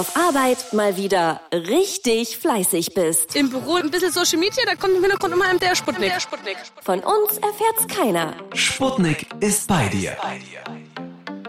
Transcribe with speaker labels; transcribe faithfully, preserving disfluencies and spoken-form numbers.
Speaker 1: auf Arbeit mal wieder richtig fleißig bist.
Speaker 2: Im Büro ein bisschen Social Media, da kommt im Hintergrund immer der Sputnik.
Speaker 1: Von uns erfährt's keiner.
Speaker 3: Sputnik ist bei dir.